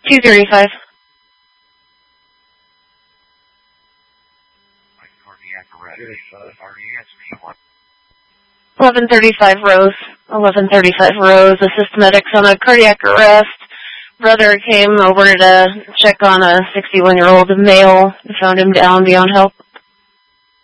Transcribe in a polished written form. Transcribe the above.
235. Cardiac arrest. 1135 Rose. 1135 Rose. Assist medics on a cardiac arrest. Brother came over to check on a 61-year-old male. Found him down beyond help.